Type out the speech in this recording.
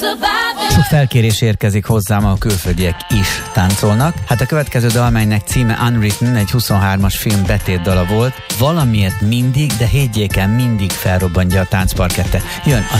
Sok felkérés érkezik hozzám, a külföldiek is táncolnak. Hát a következő dal, melynek címe Unwritten, egy 23-as film betétdala volt. Valamiért mindig, de higgyék el, mindig felrobbantja a táncparkette. Jön a